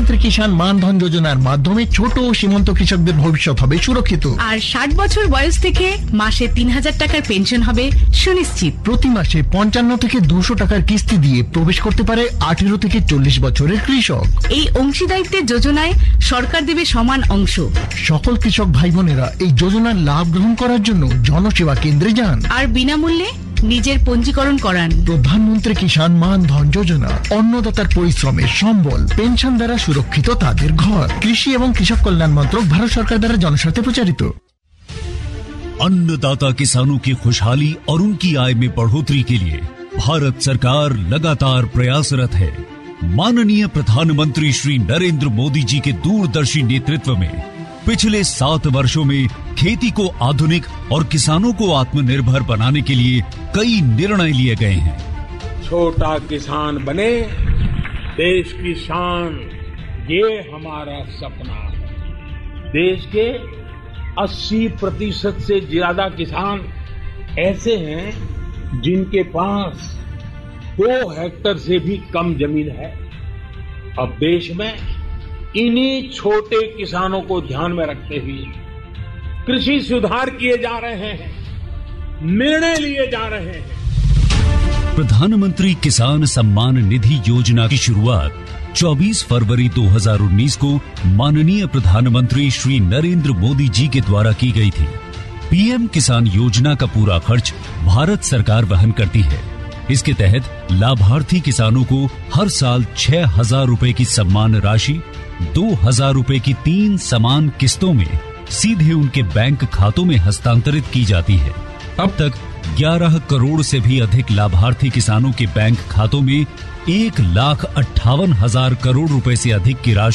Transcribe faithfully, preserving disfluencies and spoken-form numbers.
প্রধানমন্ত্রী কিষাণ মানধন যোজনার মাধ্যমে ছোট ও সীমান্ত কৃষকদের ভবিষ্যৎ হবে সুরক্ষিত। আর ষাট বছর বয়স থেকে মাসে তিন হাজার টাকার পেনশন হবে সুনিশ্চিত। প্রতি মাসে পঞ্চান্ন থেকে দুশো টাকার কিস্তি দিয়ে প্রবেশ করতে পারে আঠেরো থেকে চল্লিশ বছরের কৃষক। এই অংশীদারিত্বের যোজনায় সরকার দেবে সমান অংশ। সকল কৃষক ভাই বোনেরা এই যোজনার লাভ গ্রহণ করার জন্য জনসেবা কেন্দ্রে যান আর বিনামূল্যে নিজের পঞ্জীকরণ করান। প্রধানমন্ত্রী কিষাণ মানধন যোজনা, অন্নদাতার পরিশ্রমের সম্বল, পেনশন দ্বারা সুরক্ষিত তাদের ঘর। কৃষি এবং কৃষক কল্যাণ মন্ত্রক, ভারত সরকার দ্বারা জনস্বার্থে প্রচারিত। अन्नदाता किसानों की खुशहाली और उनकी आय में बढ़ोतरी के लिए भारत सरकार लगातार प्रयासरत है। माननीय प्रधानमंत्री श्री नरेंद्र मोदी जी के दूरदर्शी नेतृत्व में पिछले सात वर्षों में खेती को आधुनिक और किसानों को आत्मनिर्भर बनाने के लिए कई निर्णय लिए गए हैं। छोटा किसान बने देश की शान, ये हमारा सपना है। देश के अस्सी प्रतिशत से ज्यादा किसान ऐसे हैं जिनके पास दो हेक्टेयर से भी कम जमीन है। अब देश में इन्हीं छोटे किसानों को ध्यान में रखते हुए कृषि सुधार किए जा रहे हैं, निर्णय लिए जा रहे हैं। प्रधानमंत्री किसान सम्मान निधि योजना की शुरुआत चौबीस फरवरी दो हज़ार उन्नीस को माननीय प्रधानमंत्री श्री नरेंद्र मोदी जी के द्वारा की गई थी। पीएम किसान योजना का पूरा खर्च भारत सरकार वहन करती है। इसके तहत लाभार्थी किसानों को हर साल छह हजार रुपए की सम्मान राशि दो हजार रुपए की तीन समान किस्तों में सीधे उनके बैंक खातों में हस्तांतरित की जाती है। अब तक ग्यारह करोड़ से भी अधिक लाभार्थी किसानों के बैंक खातों में एक लाख अट्ठावन हजार करोड़ रुपए से अधिक की राशि